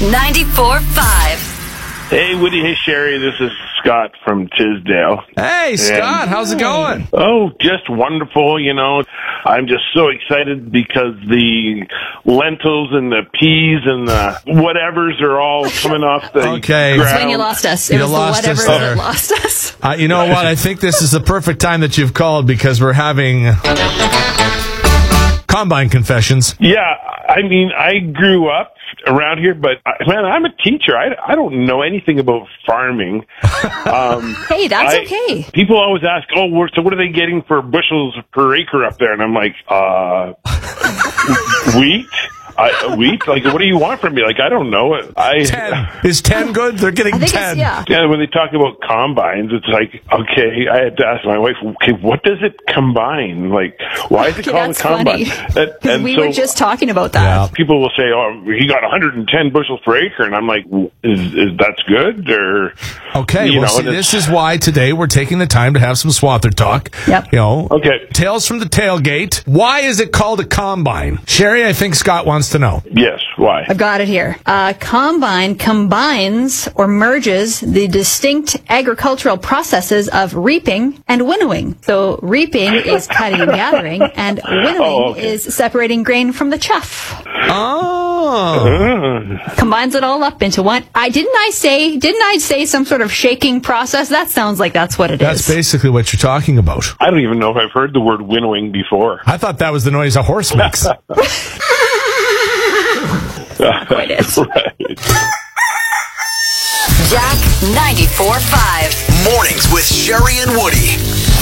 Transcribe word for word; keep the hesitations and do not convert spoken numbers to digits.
ninety-four point five. Hey, Woody. Hey, Sherry. This is Scott from Tisdale. Hey, Scott. And, how's it going? Oh, just wonderful. You know, I'm just so excited because the lentils and the peas and the whatevers are all coming off the okay. ground. That's when you lost us. It You was lost the us whatever there. that lost us. Uh, you know what? I think this is the perfect time that you've called because we're having combine confessions. Yeah, I mean, I grew up around here, but I, man, I'm a teacher. I, I don't know anything about farming. Um, Hey, that's I- okay. People always ask, "Oh, we're- so what are they getting for bushels per acre up there?" And I'm like, "Uh, wheat." I, wheat? Like, what do you want from me? Like, I don't know. I ten. Is ten good? They're getting I think ten. it's, yeah. Yeah, when they talk about combines, it's like, okay, I had to ask my wife, okay, what does it combine? Like, why is it Okay, called a that's combine? funny. That- Because and we so were just talking about that. Yeah. people will say, oh, he got one hundred ten bushels per acre. And I'm like, is, is that's good? Or, Okay, you well, know, see, and this it's- is why today we're taking the time to have some Swather talk. Yep. You know, Okay. Tales from the Tailgate. Why is it called a combine? Sherry, I think Scott wants to know. Yes, why? I've got it here. Uh, combine combines or merges the distinct agricultural processes of reaping and winnowing. So reaping is cutting and gathering, and winnowing Oh, okay. is separating grain from the chaff. Oh. Combines it all up into one. I didn't I say didn't I say some sort of shaking process? That sounds like that's what it That's is. basically what you're talking about. I don't even know if I've heard the word winnowing before. I thought that was the noise a horse makes. It is. Right. Jack ninety-four point five. Mornings with Sherry and Woody.